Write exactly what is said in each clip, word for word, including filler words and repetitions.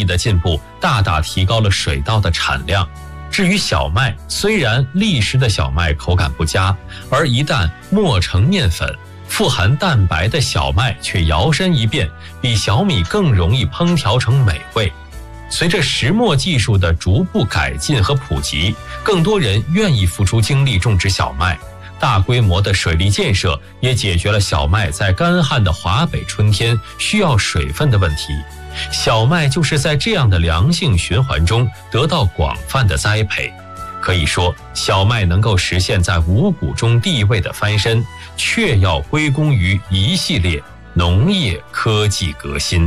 艺的进步大大提高了水稻的产量。至于小麦，虽然砾石的小麦口感不佳，而一旦磨成面粉，富含蛋白的小麦却摇身一变，比小米更容易烹调成美味。随着石磨技术的逐步改进和普及，更多人愿意付出精力种植小麦。大规模的水利建设也解决了小麦在干旱的华北春天需要水分的问题。小麦就是在这样的良性循环中得到广泛的栽培。可以说，小麦能够实现在五谷中地位的翻身，却要归功于一系列农业科技革新。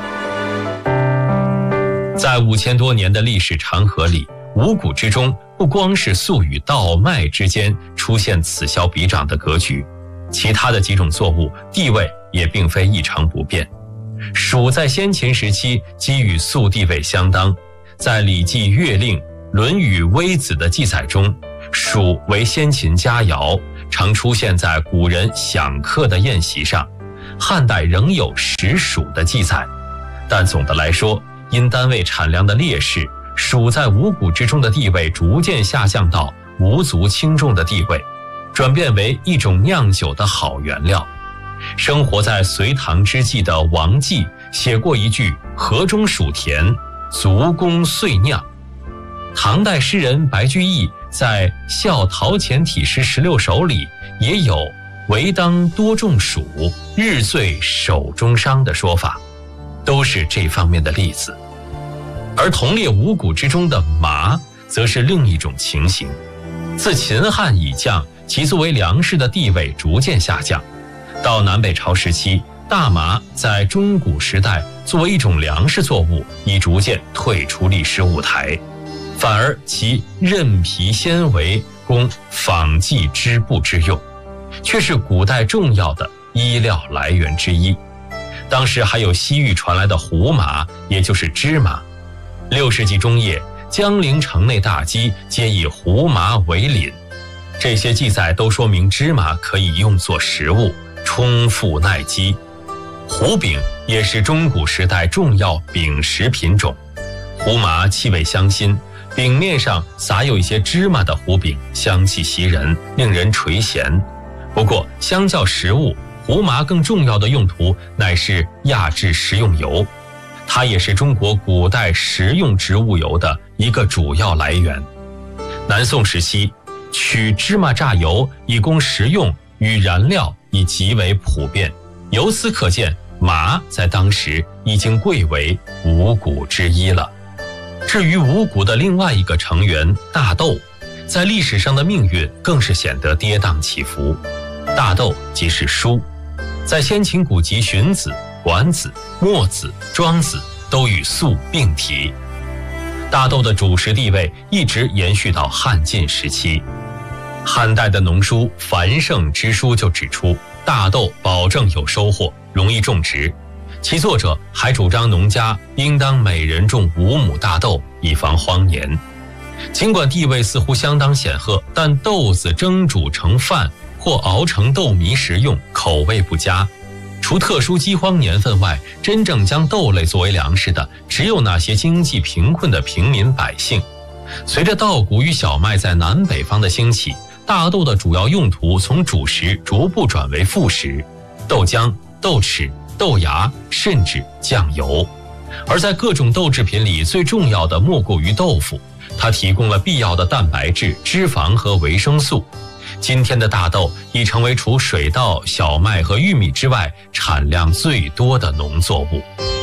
在五千多年的历史长河里，五谷之中不光是粟与稻麦之间出现此消彼长的格局，其他的几种作物地位也并非一成不变。黍在先秦时期即与粟地位相当，在《礼记·乐令》《论语·微子》的记载中，黍为先秦佳肴，常出现在古人享客的宴席上。汉代仍有食黍的记载，但总的来说，因单位产量的劣势，黍在五谷之中的地位逐渐下降到无足轻重的地位，转变为一种酿酒的好原料。生活在隋唐之际的王继写过一句“河中黍田，足供岁酿”。唐代诗人白居易在《笑陶潜体诗十六首》里也有“唯当多种黍，日醉手中伤”的说法，都是这方面的例子。而同列五谷之中的麻则是另一种情形。自秦汉以降，其作为粮食的地位逐渐下降。到南北朝时期，大麻在中古时代作为一种粮食作物已逐渐退出历史舞台，反而其韧皮纤维供纺绩织布之用，却是古代重要的衣料来源之一。当时还有西域传来的胡麻，也就是芝麻。六世纪中叶，江陵城内大饥，皆以胡麻为廪。这些记载都说明芝麻可以用作食物，充腹耐饥。胡饼也是中古时代重要饼食品种。胡麻气味香辛，饼面上撒有一些芝麻的胡饼，香气袭人，令人垂涎。不过，相较食物，胡麻更重要的用途乃是压制食用油，它也是中国古代食用植物油的一个主要来源。南宋时期，取芝麻榨油以供食用与燃料已极为普遍，由此可见，麻在当时已经贵为五谷之一了。至于五谷的另外一个成员大豆，在历史上的命运更是显得跌宕起伏。大豆即是书，在先秦古籍《荀子》《管子》《墨子》《庄子》都与粟并提。大豆的主食地位一直延续到汉晋时期。汉代的农书《繁盛之书》就指出，大豆保证有收获，容易种植。其作者还主张农家应当每人种五亩大豆，以防荒年。尽管地位似乎相当显赫，但豆子蒸煮成饭或熬成豆糜食用，口味不佳。除特殊饥荒年份外，真正将豆类作为粮食的，只有那些经济贫困的平民百姓。随着稻谷与小麦在南北方的兴起，大豆的主要用途从主食逐步转为副食，豆浆、豆豉、豆芽，甚至酱油。而在各种豆制品里，最重要的莫过于豆腐，它提供了必要的蛋白质、脂肪和维生素。今天的大豆已成为除水稻、小麦和玉米之外产量最多的农作物。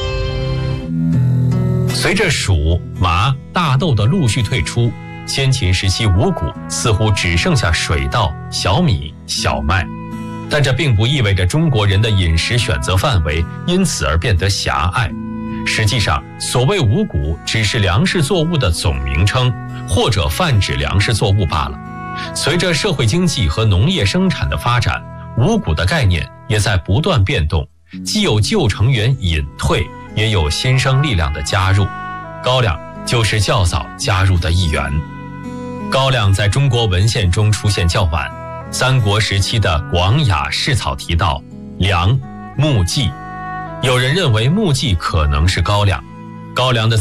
随着黍、麻、大豆的陆续退出，先秦时期五谷似乎只剩下水稻、小米、小麦。但这并不意味着中国人的饮食选择范围因此而变得狭隘。实际上，所谓五谷只是粮食作物的总名称，或者泛指粮食作物罢了。随着社会经济和农业生产的发展，五谷的概念也在不断变动，既有旧成员隐退，也有新生力量的加入。高粱就是较早加入的一员。高粱在中国文献中出现较晚，三国时期的《广雅释草》提到粮、木稷，有人认为木稷可能是高粱。高粱的